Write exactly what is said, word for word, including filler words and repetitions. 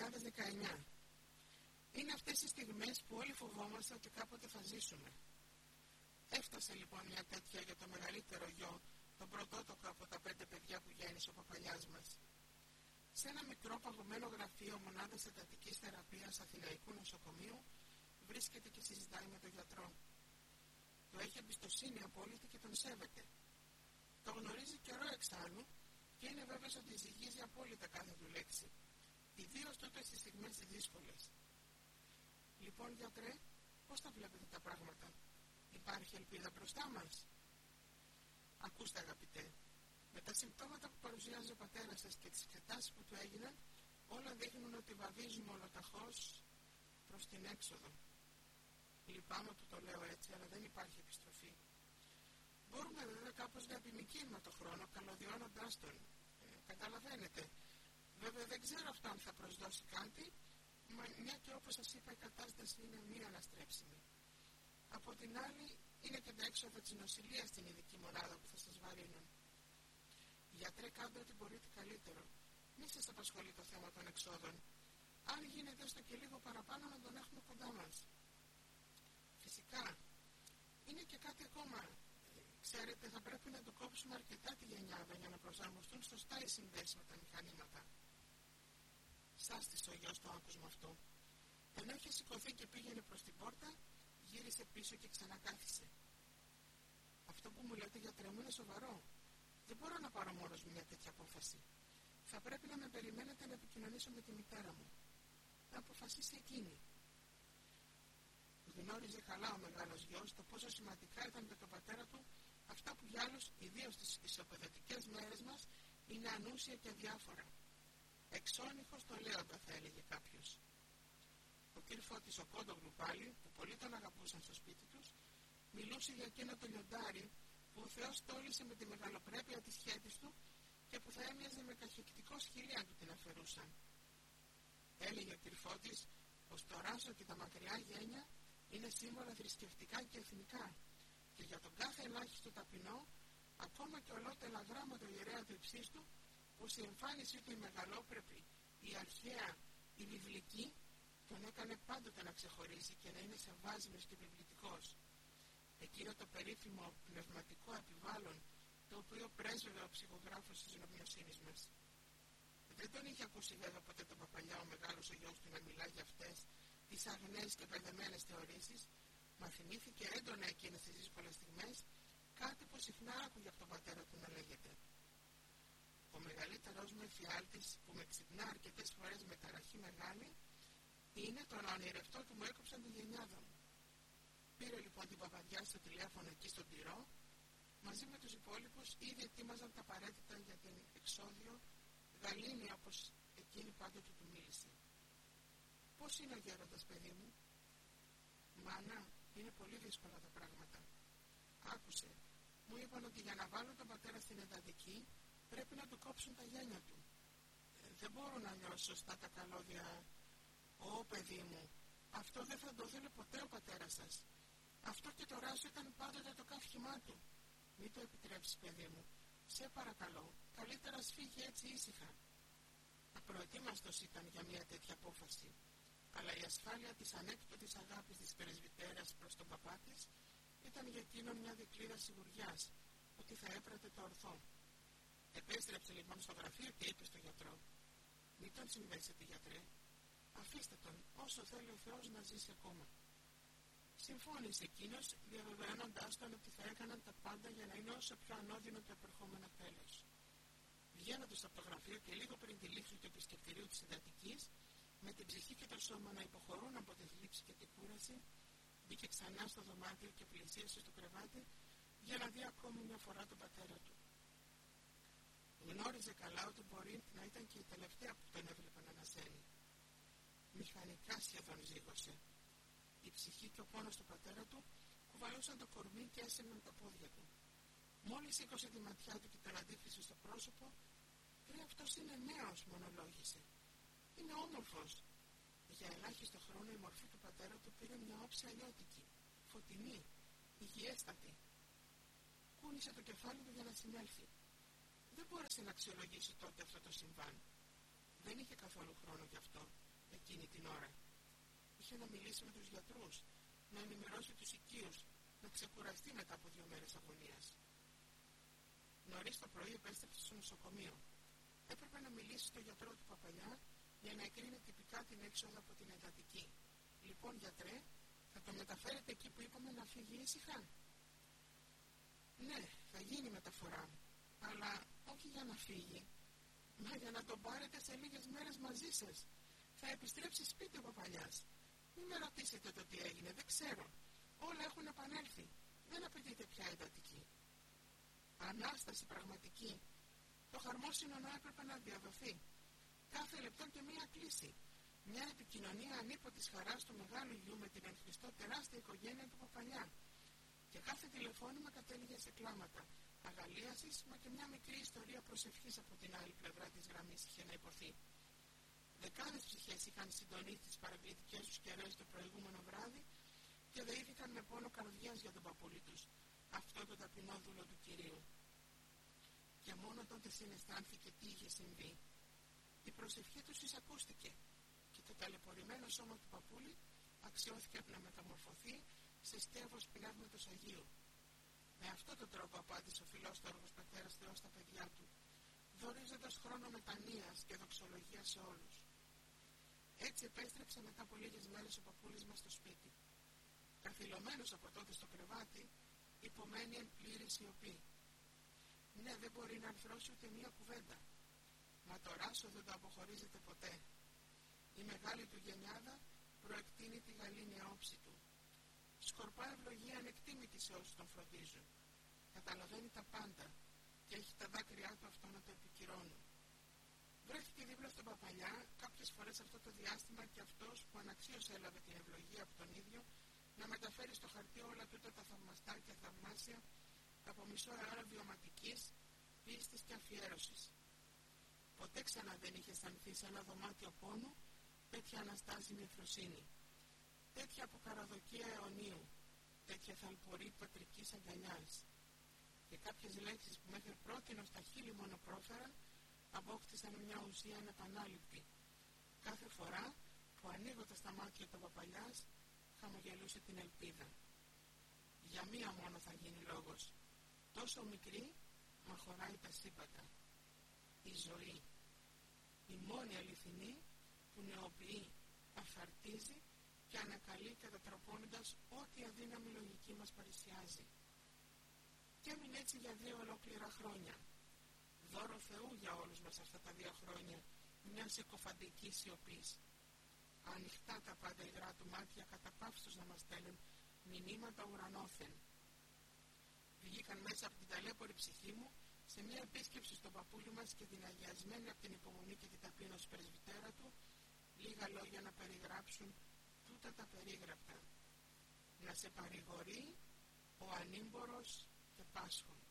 χιλιάδες δεκαεννιά. Είναι αυτές οι στιγμές που όλοι φοβόμαστε ότι κάποτε θα ζήσουμε. Έφτασε λοιπόν μια τέτοια για το μεγαλύτερο γιο, τον πρωτότοκο από τα πέντε παιδιά που γέννησε ο παπαλιάς μας. Σε ένα μικρό παγωμένο γραφείο μονάδας εντατικής θεραπείας Αθηναϊκού νοσοκομείου βρίσκεται και συζητάει με τον γιατρό. Του έχει εμπιστοσύνη απόλυτη και τον σέβεται. Το γνωρίζει καιρό εξάλλου και είναι βέβαιος ότι ζυγίζει απόλυτα κάθε του λέξη, ιδίως τότε στις στιγμές τις δύσκολες. Λοιπόν, γιατρέ, πώς τα βλέπετε τα πράγματα? Υπάρχει ελπίδα μπροστά μας? Ακούστε, αγαπητέ, με τα συμπτώματα που παρουσιάζει ο πατέρας σας και τις εξετάσεις που του έγιναν, όλα δείχνουν ότι βαδίζουμε ολοταχώς προς την έξοδο. Λυπάμαι που το λέω έτσι, αλλά δεν υπάρχει επιστροφή. Μπορούμε βέβαια κάπως να επιμικρύνουμε το χρόνο, καλωδιώνοντάς τον. Ε, καταλαβαίνετε. Βέβαια δεν ξέρω αυτό αν θα προσδώσει κάτι, μα μια και όπως σας είπα η κατάσταση είναι μη αναστρέψιμη. Από την άλλη είναι και τα έξοδα της νοσηλείας στην ειδική μονάδα που θα σας βαρύνουν. Γιατρέ, κάντε ό,τι μπορείτε καλύτερο. Μη σας απασχολεί το θέμα των εξόδων. Αν γίνεται έστω και λίγο παραπάνω να τον έχουμε κοντά μας. Φυσικά, είναι και κάτι ακόμα. Ξέρετε, θα πρέπει να το κόψουμε αρκετά τη γενιάδα για να προσαρμοστούν σωστά οι συνδέσεις με τα μηχανήματα. Σάστησε ο γιος το άκουσμα αυτό. Ενώ είχε σηκωθεί και πήγαινε προς την πόρτα, γύρισε πίσω και ξανακάθισε. Αυτό που μου λέτε, γιατρέ μου, είναι σοβαρό. Δεν μπορώ να πάρω μόνος μου μια τέτοια απόφαση. Θα πρέπει να με περιμένετε να επικοινωνήσω με τη μητέρα μου. Να αποφασίσει εκείνη. Γνώριζε καλά ο μεγάλος γιος το πόσο σημαντικά ήταν για τον πατέρα του αυτά που για άλλους, ιδίως στις ισοπεδωτικές μέρες μας, είναι ανούσια και αδιάφορα. Εξώνυχος το λέοντα, θα έλεγε κάποιος. Ο κ. Φώτης ο Κόντογλου πάλι, που πολλοί τον αγαπούσαν στο σπίτι τους, μιλούσε για εκείνο το λιοντάρι που ο Θεός τόλισε με τη μεγαλοπρέπεια της σχέτης του και που θα έμοιαζε με καχεκτικό σκυλί αν του την αφαιρούσαν. Έλεγε ο κ. Φώτης πως το ράσο και τα μακριά γένια είναι σύμβολα θρησκευτικά και εθνικά και για τον κάθε ελάχιστο ταπεινό, ακόμα και ολότελα γράμματα ιερέα του υψίστου, πως η εμφάνισή του η μεγαλόπρεπη, η αρχαία, η βιβλική, τον έκανε πάντοτε να ξεχωρίζει και να είναι σεβάσιμος και βιβλητικός. Εκείνο το περίφημο πνευματικό επιβάλλον, το οποίο πρέσβευε ο ψυχογράφος της νομιοσύνης μας. Δεν τον είχε ακούσει βέβαια ποτέ τον παπαλιά ο μεγάλος ο γιος του να μιλά για αυτές τις αγνές και μπερδεμένες θεωρήσεις, μα θυμήθηκε έντονα εκείνες τις δύσκολες στιγμές κάτι που συχνά άκουγε από τον πατέρα του να λέγεται. Ο μεγαλύτερος μου εφιάλτης που με ξυπνά αρκετές φορές με ταραχή μεγάλη είναι το να ονειρευτώ ότι μου έκοψαν τη γενιάδα μου. Πήρε λοιπόν την παπαδιά στο τηλέφωνο εκεί στον Τυρό, μαζί με τους υπόλοιπους ήδη ετοίμαζαν τα απαραίτητα για την εξόδιο γαλήνη όπως εκείνη πάντοτε του μίλησε. Πώς είναι ο γέροντας, παιδί μου? Μάνα, είναι πολύ δύσκολα τα πράγματα. Άκουσε, μου είπαν ότι για να βάλω τον πατέρα στην εντατική πρέπει να του κόψουν τα γένια του. Ε, δεν μπορώ να νιώσω σωστά τα καλώδια. Ω, παιδί μου, αυτό δεν θα το θέλει ποτέ ο πατέρας σας. Αυτό και το ράσο ήταν πάντοτε το καύχημά του. Μην το επιτρέψεις, παιδί μου. Σε παρακαλώ, καλύτερα σφίγγει έτσι ήσυχα. Απροετοίμαστος ήταν για μια τέτοια απόφαση, αλλά η ασφάλεια της ανέκπτωτης αγάπης της πρεσβυτέρας προς τον παπά της ήταν για εκείνον μια δικλείδα σιγουριάς ότι θα έπρατε το ορθό. Επέστρεψε λοιπόν στο γραφείο και είπε στον γιατρό: «Μην τον συμβέσετε, γιατρέ. Αφήστε τον όσο θέλει ο Θεός να ζήσει ακόμα». Συμφώνησε εκείνος, διαβεβαιώνοντάς τον ότι θα έκαναν τα πάντα για να είναι όσο πιο ανώδυνο το επερχόμενο τέλος. Βγαίνοντας από το γραφείο και λίγο πριν τη λήξη του επισκεπτηρίου της εντατικής, με την ψυχή και το σώμα να υποχωρούν από τη θλίψη και την κούραση, μπήκε ξανά στο δωμάτιο και πλησίασε στο κρεβάτι για να δει ακόμη μια φορά τον πατέρα του. Γνώριζε καλά ότι μπορεί να ήταν και η τελευταία που τον έβλεπε να ανασένει. Μηχανικά σχεδόν ζήγωσε. Η ψυχή και ο πόνος του πατέρα του κουβαλούσαν το κορμί και έσαιναν τα πόδια του. Μόλις σήκωσε τη ματιά του και τον αντίφυσε στο πρόσωπο, «Ρε, αυτός είναι νέος», μονολόγησε. «Είναι όμορφος». Για ελάχιστο χρόνο η μορφή του πατέρα του πήρε μια όψη αλλιώτικη, φωτεινή, υγιέστατη. Κούνησε το κεφάλι του για να συνέλθει. Δεν μπόρεσε να αξιολογήσει τότε αυτό το συμβάν. Δεν είχε καθόλου χρόνο γι' αυτό. εκείνη την ώρα. Είχε να μιλήσει με τους γιατρούς, να ενημερώσει τους οικείους, να ξεκουραστεί μετά από δύο μέρες αγωνίας. Νωρίς το πρωί επέστρεψε στο νοσοκομείο. Έπρεπε να μιλήσει στον γιατρό του Παπαλιά για να εκρίνει τυπικά την έξοδο από την εντατική. Λοιπόν, γιατρέ, θα το μεταφέρετε εκεί που είπαμε να φύγει ήσυχα? Ναι, θα γίνει μεταφορά, αλλά όχι για να φύγει, μα για να τον πάρετε σε λίγες μέρες μαζί σας. Θα επιστρέψει σπίτι ο Παπαλιάς. Μην με ρωτήσετε το τι έγινε, δεν ξέρω. Όλα έχουν επανέλθει. Δεν απαιτείται πια εντατική. Ανάσταση πραγματική. Το χαρμόσυνο να έπρεπε να διαδοθεί. Κάθε λεπτό και μία κλίση. Μια επικοινωνία ανίποτης χαράς του μεγάλου γιου με την εν Χριστώ τεράστια οικογένεια του Παπαλιά. Και κάθε τηλεφώνημα κατέληγε σε κλάματα αγαλίασης, μα και μια μικρή ιστορία προσευχής από την άλλη πλευρά της γραμμής είχε να υποθεί. Δεκάδες ψυχές είχαν συντονίσει τις παραβλητικές τους κεραίες το προηγούμενο βράδυ και δεήθηκαν με πόνο καρδιάς για τον παππούλη τους, αυτό το ταπεινό δούλο του Κυρίου. Και μόνο τότε συναισθάνθηκε τι είχε συμβεί. Η προσευχή τους εισακούστηκε και το ταλαιπωρημένο σώμα του παππούλη αξιώθηκε να μεταμορφωθεί σε στέβος πνεύματος Αγίου. Με αυτόν τον τρόπο απάντησε ο φιλόστοργος πατέρας Θεός στα παιδιά του, δωρίζοντας χρόνο μετανοίας και δοξολογίας σε όλους. Έτσι επέστρεψε μετά από λίγες μέρες ο παππούλης μας στο σπίτι. Καθυλωμένος από τότε στο κρεβάτι, υπομένει εν πλήρη σιωπή. Ναι, δεν μπορεί να αρθρώσει ούτε μία κουβέντα. Μα το ράσο δεν το αποχωρίζεται ποτέ. Η μεγάλη του γενιάδα προεκτείνει τη γαλήνια όψη του. Σκορπά ευλογία ανεκτήμητη σε όσους τον φροντίζουν. Καταλαβαίνει τα πάντα και έχει τα δάκρυά του αυτό να το επικυρώνουν. Βρέθηκε δίπλα στον Παπαλιά κάποιες φορές αυτό το διάστημα και αυτός που αναξίως έλαβε την ευλογία από τον ίδιο να μεταφέρει στο χαρτί όλα τούτα τα θαυμαστά και θαυμάσια από μισό αιώνα βιωματικής, πίστης και αφιέρωσης. Ποτέ ξανά δεν είχε αισθανθεί σε ένα δωμάτιο πόνου τέτοια αναστάσιμη ευφροσύνη, τέτοια αποκαραδοκία αιωνίου, τέτοια θαλπορή πατρικής αγκαλιάς. Και κάποιες λέξεις που μέχρι πρότινος τα χείλη μόνο πρόφεραν, απόκτησαν μια ουσία ανεπανάληπτη. Κάθε φορά που ανοίγοντας τα μάτια του Παπαλιάς, χαμογελούσε την ελπίδα. Για μία μόνο θα γίνει λόγος, τόσο μικρή, μα χωράει τα σύμπαντα. Η ζωή, η μόνη αληθινή που νεοποιεί, αφαρτίζει και ανακαλεί κατατροπώνοντας ό,τι αδύναμη λογική μας παρουσιάζει. Και έμεινε έτσι για δύο ολόκληρα χρόνια. Δώρο Θεού για όλους μας αυτά τα δύο χρόνια, μια συκοφαντική σιωπής. Ανοιχτά τα πάντα υγρά του μάτια καταπαύστως να μας στέλνουν μηνύματα ουρανόθεν. Βγήκαν μέσα από την ταλέπορη ψυχή μου σε μια επίσκεψη στον παππούλη μας και την αγιασμένη από την υπομονή και την ταπείνωση πρεσβυτέρα του, λίγα λόγια να περιγράψουν τούτα τα περίγραπτα. Να σε παρηγορεί ο ανήμπορος και πάσχων.